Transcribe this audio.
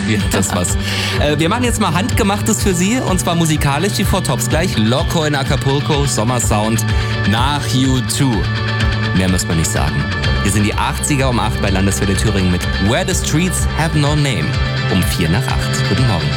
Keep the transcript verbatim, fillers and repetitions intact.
wird das was. Äh, wir machen jetzt mal Handgemachtes für Sie, und zwar musikalisch, die Four Tops gleich. Loco in Acapulco, Sommersound nach U zwei. Mehr muss man nicht sagen. Hier sind die achtziger um acht bei Landeswelle Thüringen mit Where the Streets Have No Name um vier nach acht. Guten Morgen.